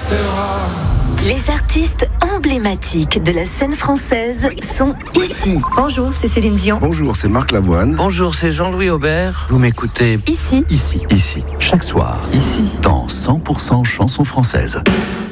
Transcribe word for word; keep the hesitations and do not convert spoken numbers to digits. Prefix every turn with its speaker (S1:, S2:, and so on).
S1: restera.
S2: Les artistes emblématiques de la scène française sont ici.
S3: Bonjour, c'est Céline Dion.
S4: Bonjour, c'est Marc Lavoine.
S5: Bonjour, c'est Jean-Louis Aubert. Vous m'écoutez
S2: Ici.
S6: Ici, ici, chaque soir, ici, dans cent pour cent chansons françaises.